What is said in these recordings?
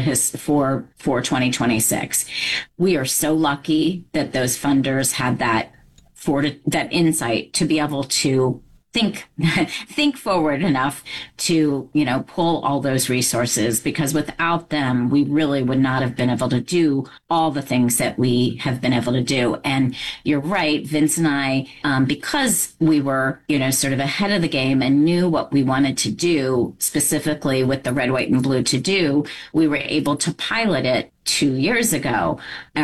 for 2026. We are so lucky that those funders had that insight to be able to think forward enough to, pull all those resources, because without them, we really would not have been able to do all the things that we have been able to do. And you're right, Vince and I, because we were, sort of ahead of the game and knew what we wanted to do, specifically with the Red, White, and Blue to do, we were able to pilot it 3 years ago,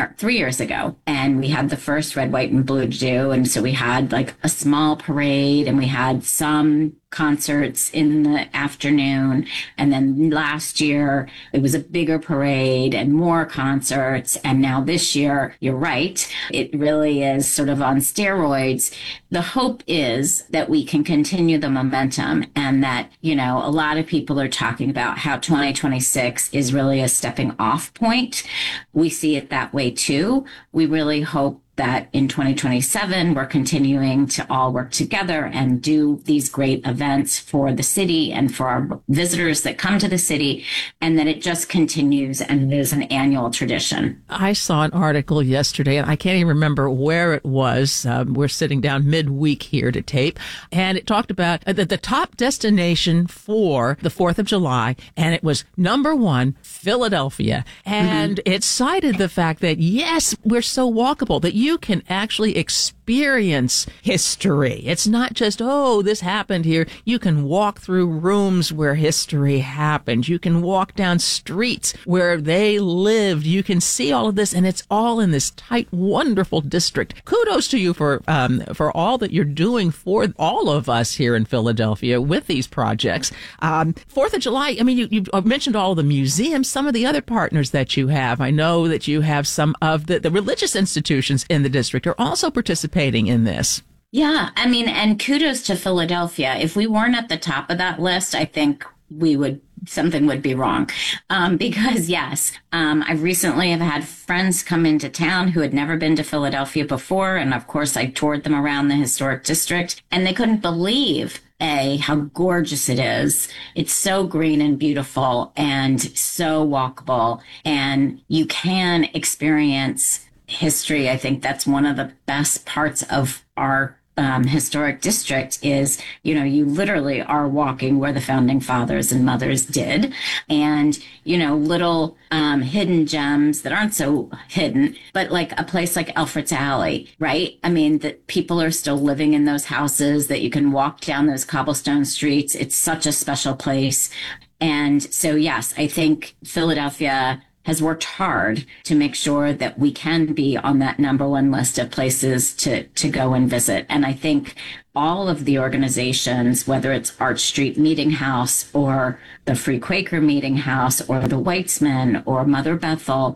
and we had the first Red, White, and Blue to do. And so we had like a small parade, and we had some concerts in the afternoon. And then last year it was a bigger parade and more concerts. And now this year, you're right, it really is sort of on steroids. The hope is that we can continue the momentum, and that, a lot of people are talking about how 2026 is really a stepping off point. We see it that way too. We really hope that in 2027, we're continuing to all work together and do these great events for the city and for our visitors that come to the city, and that it just continues and it is an annual tradition. I saw an article yesterday, and I can't even remember where it was. We're sitting down midweek here to tape, and it talked about the top destination for the 4th of July, and it was number 1, Philadelphia. And it cited the fact that, yes, we're so walkable, that you can actually experience history. It's not just, oh, this happened here. You can walk through rooms where history happened. You can walk down streets where they lived. You can see all of this, and it's all in this tight, wonderful district. Kudos to you for all that you're doing for all of us here in Philadelphia with these projects. 4th of July, I mean, you mentioned all of the museums, some of the other partners that you have. I know that you have some of the religious institutions in the district are also participating in this. Yeah, I mean, and kudos to Philadelphia. If we weren't at the top of that list, I think something would be wrong. Because yes, I recently have had friends come into town who had never been to Philadelphia before. And of course, I toured them around the historic district, and they couldn't believe how gorgeous it is. It's so green and beautiful and so walkable, and you can experience history. I think that's one of the best parts of our historic district is, you literally are walking where the founding fathers and mothers did. And, little hidden gems that aren't so hidden, but like a place like Alfred's Alley, right? I mean, that people are still living in those houses, that you can walk down those cobblestone streets. It's such a special place. And so, yes, I think Philadelphia has worked hard to make sure that we can be on that number 1 list of places to go and visit. And I think all of the organizations, whether it's Arch Street Meeting House or the Free Quaker Meeting House or the Weitzman or Mother Bethel,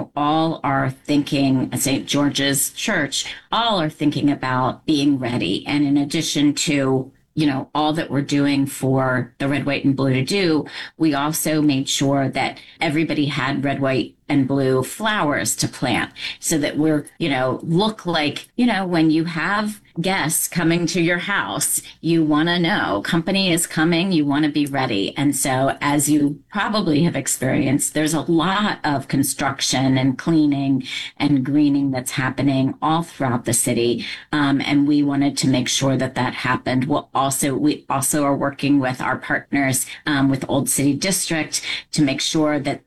all are thinking, St. George's Church, all are thinking about being ready. And in addition to all that we're doing for the Red, White, and Blue to do, we also made sure that everybody had red, white, and blue flowers to plant, so that we're, look like, when you have guests coming to your house, you want to know company is coming, you want to be ready. And so, as you probably have experienced, there's a lot of construction and cleaning and greening that's happening all throughout the city. And we wanted to make sure that happened. We also are working with our partners, with Old City District, to make sure that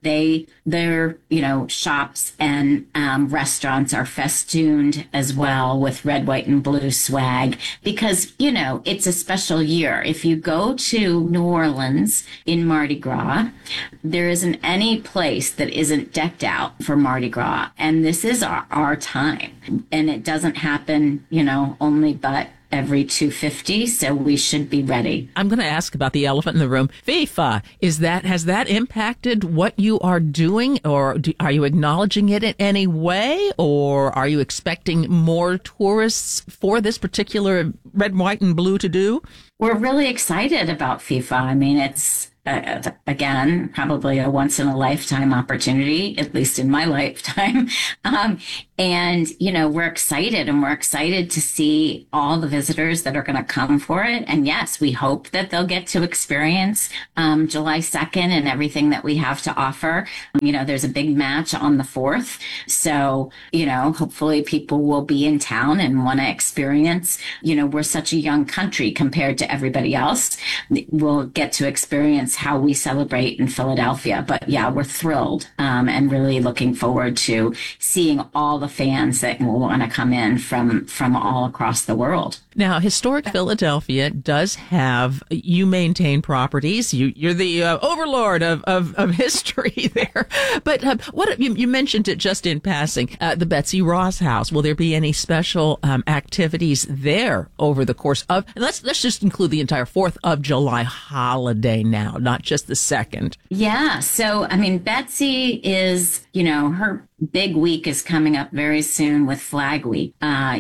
their shops and restaurants are festooned as well with red, white, and blue swag, because, it's a special year. If you go to New Orleans in Mardi Gras, there isn't any place that isn't decked out for Mardi Gras. And this is our time. And it doesn't happen, only but every 250, so we should be ready. I'm going to ask about the elephant in the room. FIFA, has that impacted what you are doing, or are you acknowledging it in any way, or are you expecting more tourists for this particular Red, White, and Blue to do? We're really excited about FIFA. I mean, it's again, probably a once in a lifetime opportunity, at least in my lifetime. And, we're excited, and we're excited to see all the visitors that are going to come for it. And yes, we hope that they'll get to experience July 2nd and everything that we have to offer. There's a big match on the 4th. So, hopefully people will be in town and want to experience, we're such a young country compared to everybody else. We'll get to experience how we celebrate in Philadelphia. But yeah, we're thrilled and really looking forward to seeing all the fans that will want to come in from all across the world. Now, Historic Philadelphia does have, you maintain properties. You're the overlord of history there. But what you mentioned it just in passing, the Betsy Ross House. Will there be any special activities there over the course of, and let's just include the entire 4th of July holiday now, not just the 2nd? Yeah. So, Betsy is, her big week is coming up very soon with Flag Week.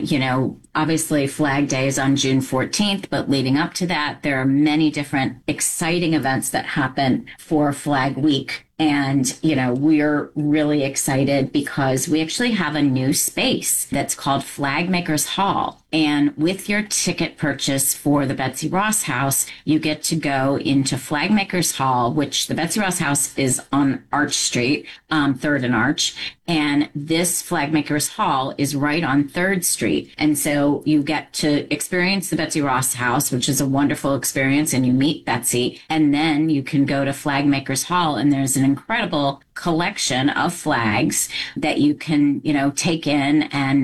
Obviously Flag Day is on June 14th, but leading up to that, there are many different exciting events that happen for Flag Week. And, we're really excited because we actually have a new space that's called Flag Makers Hall. And with your ticket purchase for the Betsy Ross House, you get to go into Flag Makers Hall, which the Betsy Ross House is on Arch Street, 3rd and Arch. And this Flag Makers Hall is right on 3rd Street. And so you get to experience the Betsy Ross House, which is a wonderful experience, and you meet Betsy. And then you can go to Flag Makers Hall, and there's an incredible collection of flags that you can, take in.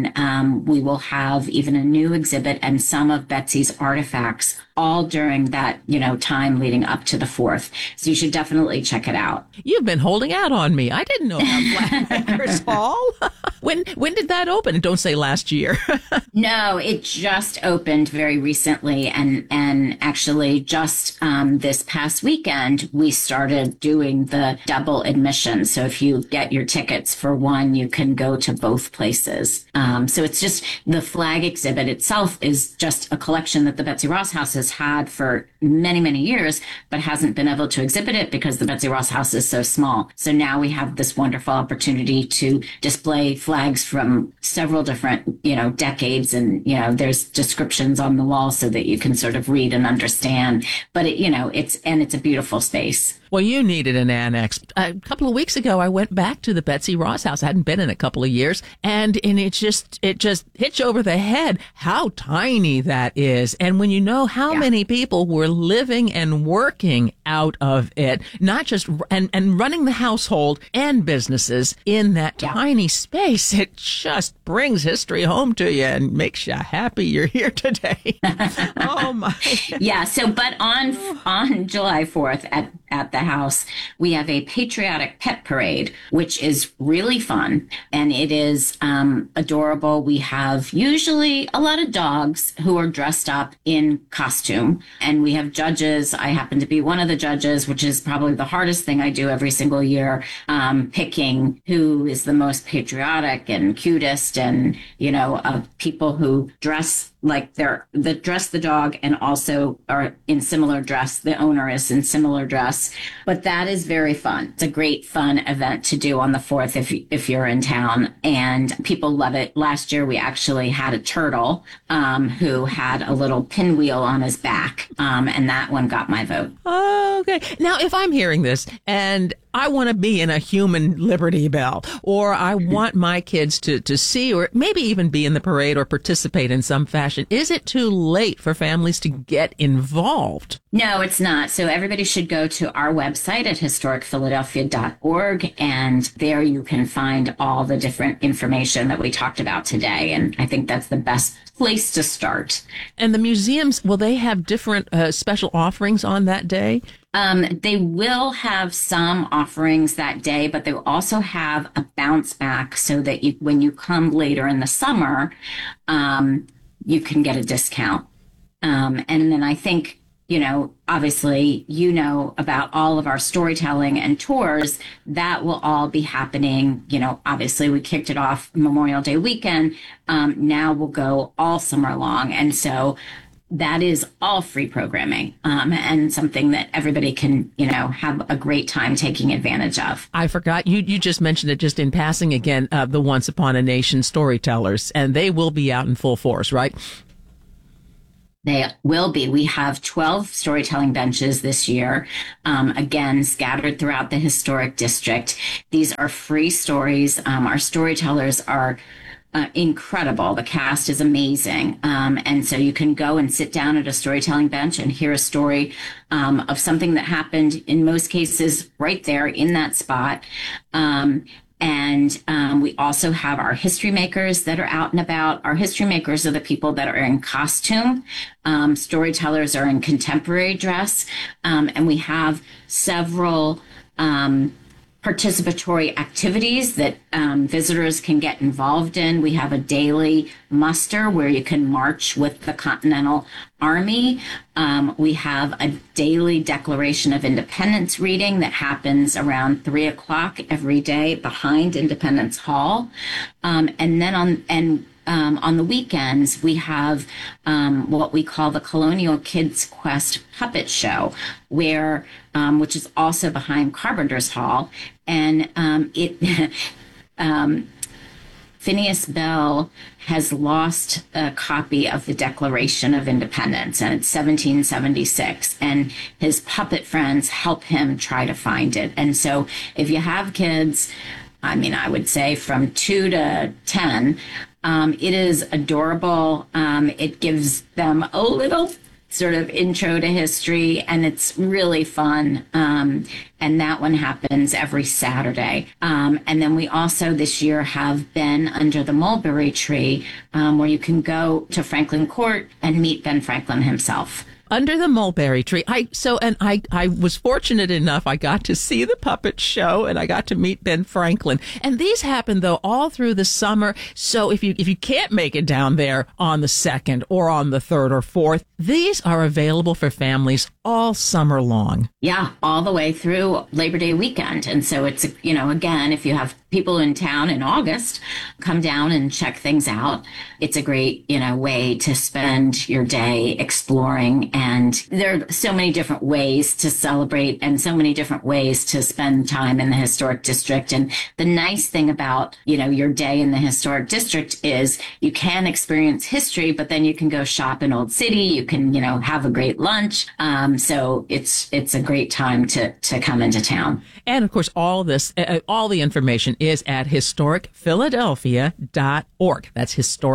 And we will have even a new exhibit and some of Betsy's artifacts all during that, time leading up to the 4th. So you should definitely check it out. You've been holding out on me. I didn't know about Flag Makers Hall. When did that open? And don't say last year. No, it just opened very recently. And actually just this past weekend, we started doing the double admission. So if you get your tickets for one, you can go to both places. So it's just the flag exhibit itself is just a collection that the Betsy Ross House has had for many, many years, but hasn't been able to exhibit it because the Betsy Ross House is so small. So now we have this wonderful opportunity to display flags from several different, decades. And, there's descriptions on the wall so that you can sort of read and understand. But, it's a beautiful space. Well, you needed an annex. A couple of weeks ago, I went back to the Betsy Ross House. I hadn't been in a couple of years. And it just hits you over the head how tiny that is. And when you know how many people were living and working out of it, not just, and running the household and businesses in that tiny space, it just brings history home to you and makes you happy you're here today. Oh my. Yeah. So, but on July 4th at the house, we have a patriotic pet parade, which is really fun. And it is adorable. We have usually a lot of dogs who are dressed up in costume. And we have judges. I happen to be one of the judges, which is probably the hardest thing I do every single year, picking who is the most patriotic and cutest and, of people who dress like dress the dog and also are in similar dress. The owner is in similar dress, but that is very fun. It's a great fun event to do on the 4th if you're in town, and people love it. Last year we actually had a turtle who had a little pinwheel on his back, and that one got my vote. Oh, okay. Now, if I'm hearing this and I want to be in a human Liberty Bell, or I want my kids to see, or maybe even be in the parade or participate in some fashion, is it too late for families to get involved? No, it's not. So everybody should go to our website at historicphiladelphia.org, and there you can find all the different information that we talked about today. And I think that's the best place to start. And the museums, will they have different special offerings on that day? They will have some offerings that day, but they will also have a bounce back so that when you come later in the summer, you can get a discount. And then I think, obviously, about all of our storytelling and tours that will all be happening. Obviously we kicked it off Memorial Day weekend. Now we'll go all summer long. And so that is all free programming, and something that everybody can, have a great time taking advantage of. I forgot you just mentioned it just in passing again, the Once Upon a Nation storytellers, and they will be out in full force, right? They will be. We have 12 storytelling benches this year, again, scattered throughout the historic district. These are free stories. Our storytellers are incredible. The cast is amazing. And so you can go and sit down at a storytelling bench and hear a story of something that happened, in most cases, right there in that spot. And we also have our history makers that are out and about. Our history makers are the people that are in costume. Storytellers are in contemporary dress. And we have several participatory activities that visitors can get involved in. We have a daily muster where you can march with the Continental Army. We have a daily Declaration of Independence reading that happens around 3 o'clock every day behind Independence Hall. And then on the weekends, we have what we call the Colonial Kids Quest Puppet Show, which is also behind Carpenter's Hall, and Phineas Bell has lost a copy of the Declaration of Independence, and it's 1776, and his puppet friends help him try to find it. And so if you have kids, I would say from 2 to 10, it is adorable. It gives them a little sort of intro to history, and it's really fun. And that one happens every Saturday. And then we also this year have Ben Under the Mulberry Tree, where you can go to Franklin Court and meet Ben Franklin himself. Under the Mulberry Tree. I was fortunate enough. I got to see the puppet show and I got to meet Ben Franklin. And these happen though all through the summer. So if you can't make it down there on the 2nd or on the 3rd or 4th, these are available for families all summer long. Yeah, all the way through Labor Day weekend. And so it's, again, if you have people in town in August, come down and check things out. It's a great, way to spend your day exploring. And there are so many different ways to celebrate and so many different ways to spend time in the historic district. And the nice thing about, your day in the historic district is you can experience history, but then you can go shop in Old City. You can, have a great lunch. So it's a great time to come into town. And of course, all this, all the information is at historicphiladelphia.org. That's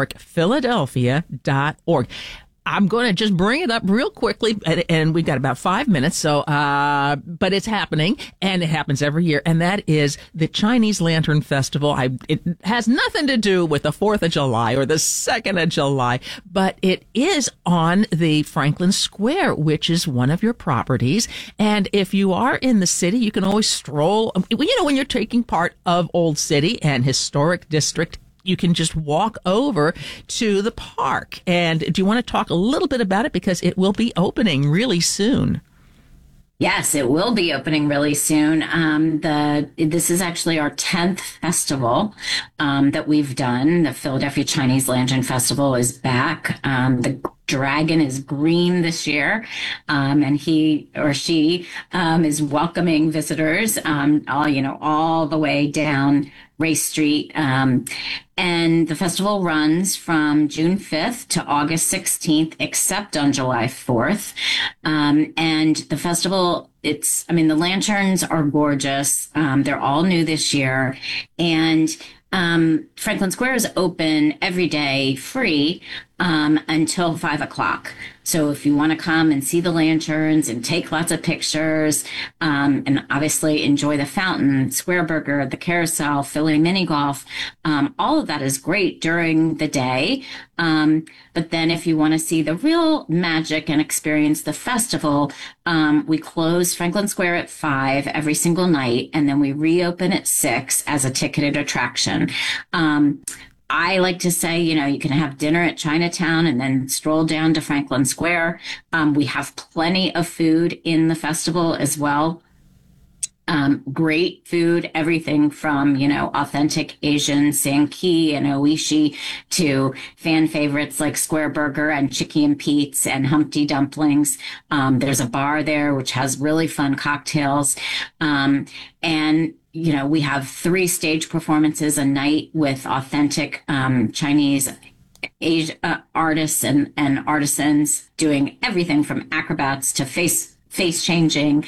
historicphiladelphia.org. I'm going to just bring it up real quickly, and we've got about 5 minutes. So, but it's happening, and it happens every year, and that is the Chinese Lantern Festival. It has nothing to do with the 4th of July or the 2nd of July, but it is on the Franklin Square, which is one of your properties. And if you are in the city, you can always stroll. When you're taking part of Old City and Historic District, you can just walk over to the park. And do you want to talk a little bit about it? Because it will be opening really soon. Yes, it will be opening really soon. This is actually our 10th festival that we've done. The Philadelphia Chinese Lantern Festival is back. The dragon is green this year, and he or she is welcoming visitors all the way down Race Street. And the festival runs from June 5th to August 16th, except on July 4th. And the festival, the lanterns are gorgeous. They're all new this year. And Franklin Square is open every day free until 5 o'clock. So if you want to come and see the lanterns and take lots of pictures, and obviously enjoy the fountain, Square Burger, the carousel, Philly mini golf, all of that is great during the day. But then if you want to see the real magic and experience the festival, we close Franklin Square at 5 every single night, and then we reopen at 6 as a ticketed attraction. I like to say, you can have dinner at Chinatown and then stroll down to Franklin Square. We have plenty of food in the festival as well. Great food, everything from, authentic Asian Sanki and Oishi to fan favorites like Square Burger and Chicky and Pete's and Humpty Dumplings. There's a bar there which has really fun cocktails. And we have 3 stage performances a night with authentic Chinese artists and artisans doing everything from acrobats to face changing.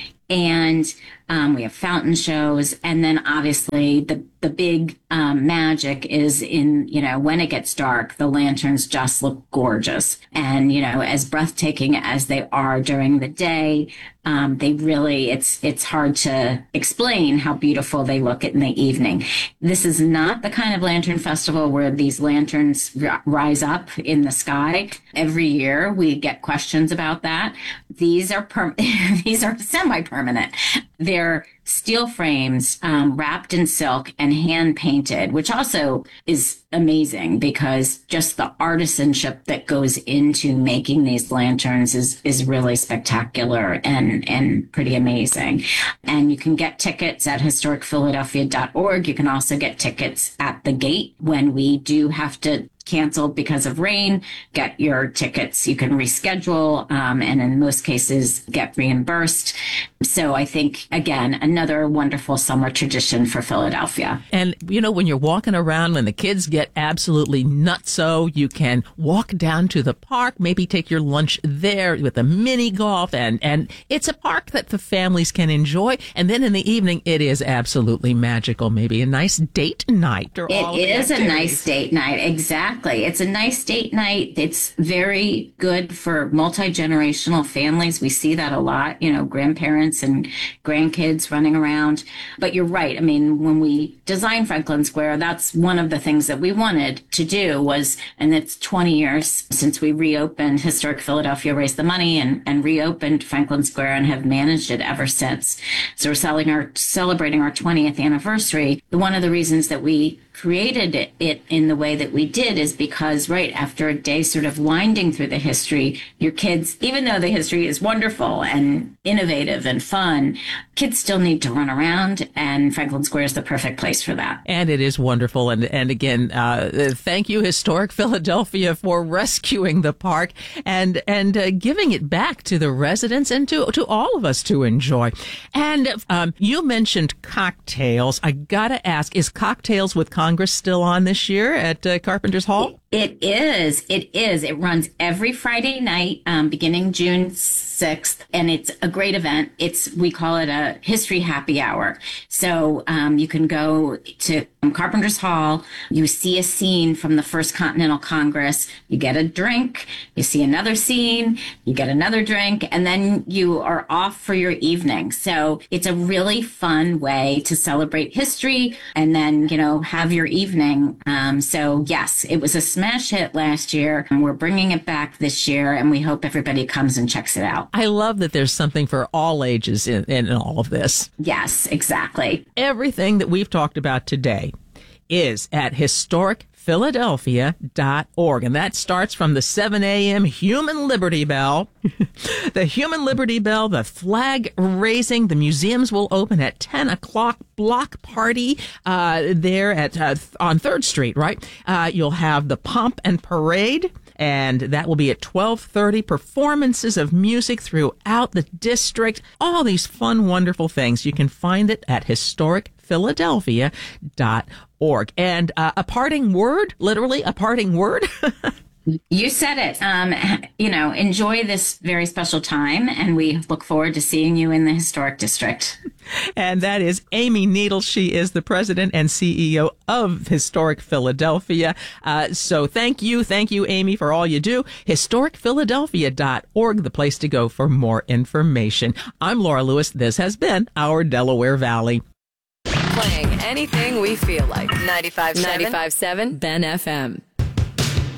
And we have fountain shows. And then obviously the big magic is in, when it gets dark, the lanterns just look gorgeous. And, as breathtaking as they are during the day, they really, it's hard to explain how beautiful they look in the evening. This is not the kind of lantern festival where these lanterns rise up in the sky. Every year we get questions about that. These are these are semi-permanent. They're steel frames wrapped in silk and hand painted, which also is amazing because just the artisanship that goes into making these lanterns is really spectacular and pretty amazing. And you can get tickets at historicphiladelphia.org. You can also get tickets at the gate when we do have to canceled because of rain. Get your tickets. You can reschedule, and in most cases get reimbursed. So I think, again, another wonderful summer tradition for Philadelphia. And, when you're walking around, when the kids get absolutely nutso, you can walk down to the park, maybe take your lunch there with a mini golf. And it's a park that the families can enjoy. And then in the evening, it is absolutely magical. Maybe a nice date night. It is a nice date night. Exactly. It's a nice date night. It's very good for multi-generational families. We see that a lot, grandparents and grandkids running around. But you're right. I mean, when we designed Franklin Square, that's one of the things that we wanted to do was, and it's 20 years since we reopened Historic Philadelphia, raised the money and reopened Franklin Square and have managed it ever since. So we're celebrating our 20th anniversary. One of the reasons that we created it in the way that we did is because right after a day sort of winding through the history, your kids, even though the history is wonderful and innovative and fun, kids still need to run around, and Franklin Square is the perfect place for that. And it is wonderful. And again, thank you, Historic Philadelphia, for rescuing the park and giving it back to the residents and to all of us to enjoy. And you mentioned cocktails. I gotta ask, is Cocktails with Congress still on this year at Carpenter's Hall? It is. It runs every Friday night, beginning June 6th, and it's a great event. We call it a history happy hour. So you can go to Carpenter's Hall, you see a scene from the First Continental Congress, you get a drink, you see another scene, you get another drink, and then you are off for your evening. So it's a really fun way to celebrate history and then, have your evening. So yes, it was a smash hit last year, and we're bringing it back this year, and we hope everybody comes and checks it out. I love that there's something for all ages in all of this. Yes, exactly. Everything that we've talked about today is at historicphiladelphia.org. And that starts from the 7 a.m. Human Liberty Bell. The Human Liberty Bell, the flag raising. The museums will open at 10 o'clock. Block party there on 3rd Street, right? You'll have the pomp and parade. And that will be at 12:30. Performances of music throughout the district. All these fun, wonderful things. You can find it at historicphiladelphia.org. And a parting word, literally a parting word. You said it. Enjoy this very special time, and we look forward to seeing you in the Historic District. And that is Amy Needle. She is the president and CEO of Historic Philadelphia. So thank you, Amy, for all you do. historicphiladelphia.org, the place to go for more information. I'm Laura Lewis. This has been our Delaware Valley. Playing anything we feel like. 95.7 Ben FM.